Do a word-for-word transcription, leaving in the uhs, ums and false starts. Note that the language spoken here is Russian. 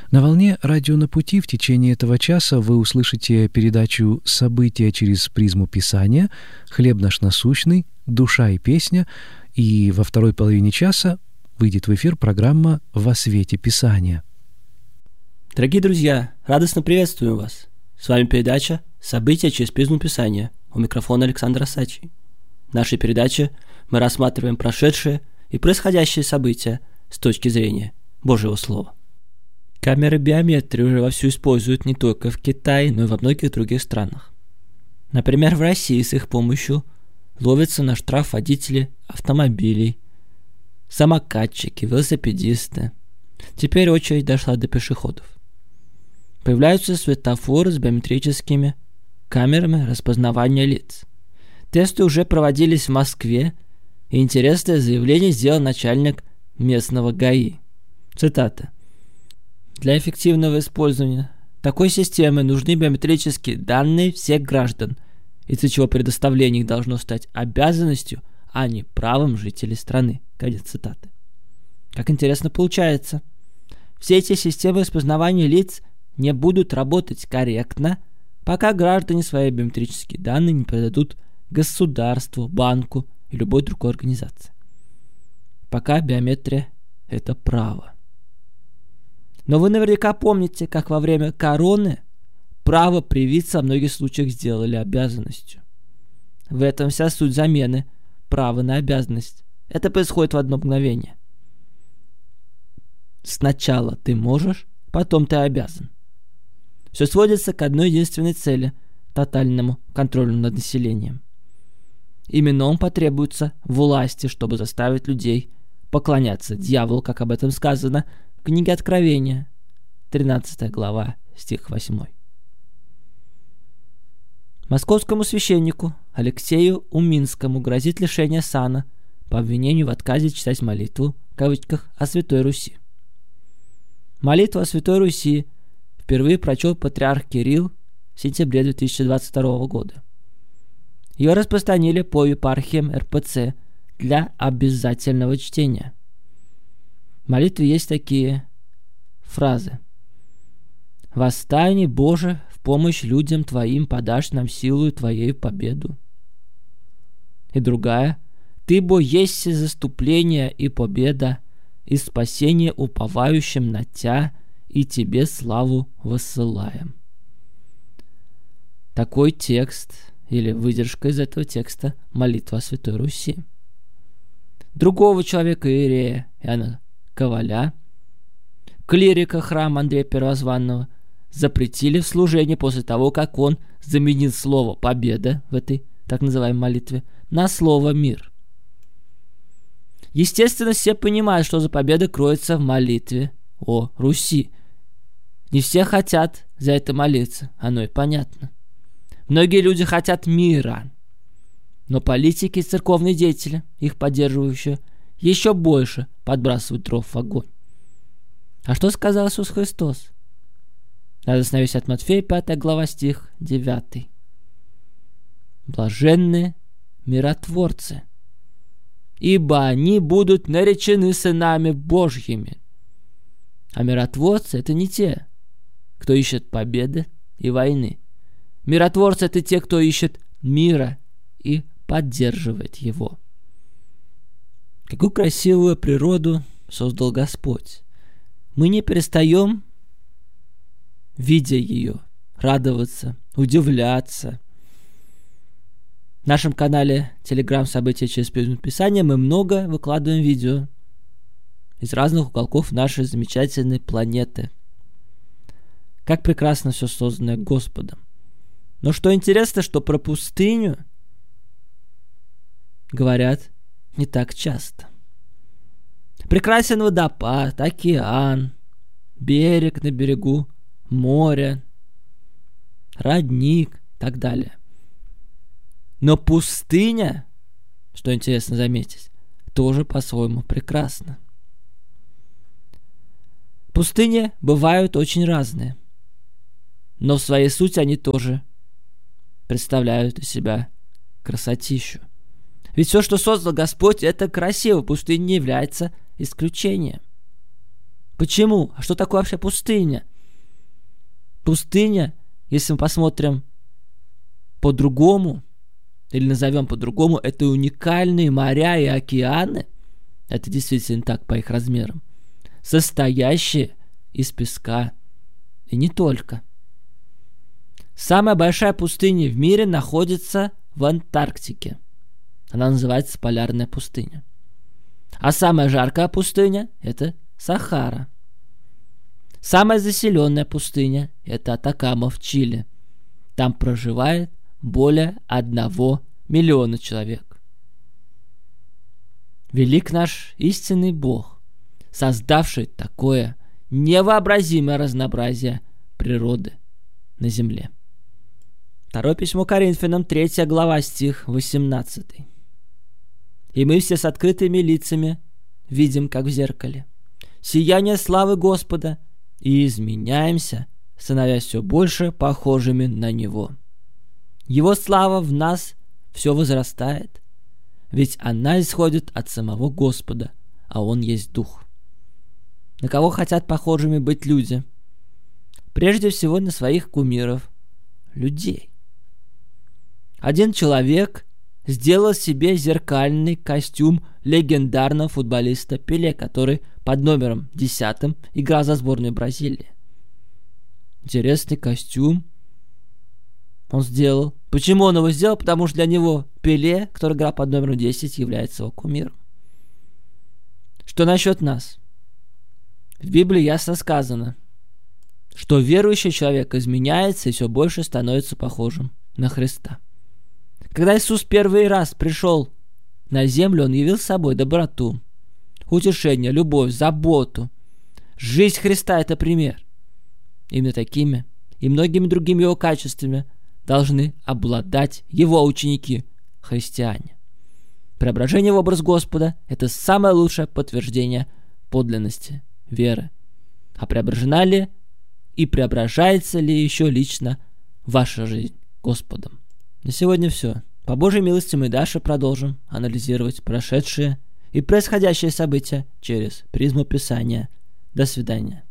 На волне «Радио на пути» в течение этого часа вы услышите передачу «События через призму Писания», «Хлеб наш насущный», «Душа и песня», и во второй половине часа выйдет в эфир программа «Во свете Писания». Дорогие друзья, радостно приветствую вас. С вами передача «События через призму Писания». У микрофона Александр Осадчий. В нашей передаче мы рассматриваем прошедшие и происходящие события с точки зрения Божьего Слова. Камеры биометрии уже вовсю используют не только в Китае, но и во многих других странах. Например, в России с их помощью ловятся на штраф водители автомобилей, самокатчики, велосипедисты. Теперь очередь дошла до пешеходов. Появляются светофоры с биометрическими камерами распознавания лиц. Тесты уже проводились в Москве, и интересное заявление сделал начальник местного ГАИ. Цитата. «Для эффективного использования такой системы нужны биометрические данные всех граждан, из-за чего предоставление их должно стать обязанностью, а не правом жителей страны». Конец цитаты. Как интересно получается. Все эти системы распознавания лиц не будут работать корректно, пока граждане свои биометрические данные не передадут государству, банку и любой другой организации. Пока биометрия – это право. Но вы наверняка помните, как во время короны право привиться во многих случаях сделали обязанностью. В этом вся суть замены права на обязанность. Это происходит в одно мгновение. Сначала ты можешь, потом ты обязан. Все сводится к одной единственной цели – тотальному контролю над населением. Именно он потребуется власти, чтобы заставить людей поклоняться дьяволу, как об этом сказано в книге Откровения, тринадцатая глава, стих восьмой. Московскому священнику Алексею Уминскому грозит лишение сана по обвинению в отказе читать молитву, в кавычках, о Святой Руси. Молитву о Святой Руси впервые прочел патриарх Кирилл в сентябре две тысячи двадцать второго года. Ее распространили по епархиям эр пэ цэ для обязательного чтения. В молитве есть такие фразы. «Восстань, Боже, в помощь людям Твоим подашь нам силу Твоей победу». И другая. «Ты, бо есть заступление и победа, и спасение уповающим на Тя, и Тебе славу воссылаем». Такой текст или выдержка из этого текста молитва о Святой Руси. Другого человека, иерея Иоанна Коваля, клирика храма Андрея Первозванного, запретили в служении после того, как он заменил слово «победа» в этой так называемой молитве на слово «мир». Естественно, все понимают, что за победа кроется в молитве о Руси. Не все хотят за это молиться, оно и понятно. Многие люди хотят мира, но политики и церковные деятели, их поддерживающие, еще больше подбрасывают дров в огонь. А что сказал Иисус Христос? Надо остановиться от Матфея, пятая глава, стих девятый. «Блаженные миротворцы, ибо они будут наречены сынами Божьими». А миротворцы – это не те, кто ищет победы и войны. Миротворцы – это те, кто ищет мира и поддерживает его. Какую красивую природу создал Господь. Мы не перестаем, видя ее, радоваться, удивляться. В нашем канале Telegram «События через призму Писания» мы много выкладываем видео из разных уголков нашей замечательной планеты. Как прекрасно все созданное Господом. Но что интересно, что про пустыню говорят не так часто. Прекрасен водопад, океан, берег на берегу, море, родник и так далее. Но пустыня, что интересно заметить, тоже по-своему прекрасна. Пустыни бывают очень разные, но в своей сути они тоже представляют из себя красотищу. Ведь все, что создал Господь, это красиво. Пустыня не является исключением. Почему? А что такое вообще пустыня? Пустыня, если мы посмотрим по-другому, или назовем по-другому, это уникальные моря и океаны, это действительно так по их размерам, состоящие из песка. И не только. Самая большая пустыня в мире находится в Антарктике. Она называется Полярная пустыня. А самая жаркая пустыня – это Сахара. Самая заселенная пустыня – это Атакама в Чили. Там проживает более одного миллиона человек. Велик наш истинный Бог, создавший такое невообразимое разнообразие природы на земле. Второе письмо Коринфянам, третья глава, стих восемнадцатый. «И мы все с открытыми лицами видим, как в зеркале, сияние славы Господа, и изменяемся, становясь все больше похожими на Него. Его слава в нас все возрастает, ведь она исходит от самого Господа, а Он есть Дух». На кого хотят похожими быть люди? Прежде всего на своих кумиров, людей. Один человек сделал себе зеркальный костюм легендарного футболиста Пеле, который под номером десятым играл за сборную Бразилии. Интересный костюм он сделал. Почему он его сделал? Потому что для него Пеле, который играл под номером десять, является его кумиром. Что насчет нас? В Библии ясно сказано, что верующий человек изменяется и все больше становится похожим на Христа. Когда Иисус первый раз пришел на землю, Он явил с собой доброту, утешение, любовь, заботу. Жизнь Христа – это пример. Именно такими и многими другими Его качествами должны обладать Его ученики, христиане. Преображение в образ Господа – это самое лучшее подтверждение подлинности веры. А преображена ли и преображается ли еще лично ваша жизнь Господом? На сегодня все. По Божьей милости мы дальше продолжим анализировать прошедшие и происходящие события через призму Писания. До свидания.